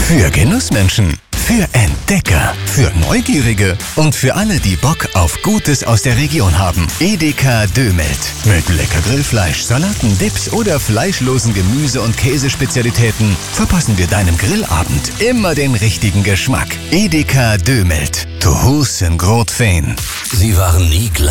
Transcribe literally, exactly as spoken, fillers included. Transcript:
Für Genussmenschen, für Entdecker, für Neugierige und für alle, die Bock auf Gutes aus der Region haben. Edeka Dömelt. Mit lecker Grillfleisch, Salaten, Dips oder fleischlosen Gemüse- und Käsespezialitäten verpassen wir deinem Grillabend immer den richtigen Geschmack. Edeka Dömelt. To hus en Grot Fein. Sie waren nie gleich.